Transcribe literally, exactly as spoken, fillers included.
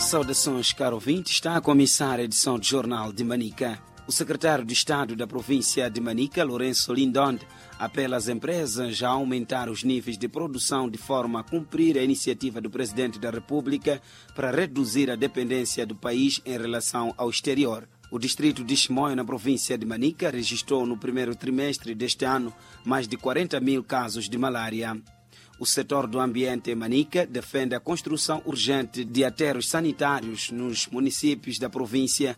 Saudações, caro ouvinte, está a começar a edição do Jornal de Manica. O secretário de Estado da província de Manica, Lourenço Lindonde, apela às empresas a aumentar os níveis de produção de forma a cumprir a iniciativa do Presidente da República para reduzir a dependência do país em relação ao exterior. O distrito de Chimoio, na província de Manica, registrou no primeiro trimestre deste ano mais de quarenta mil casos de malária. O setor do ambiente em Manica defende a construção urgente de aterros sanitários nos municípios da província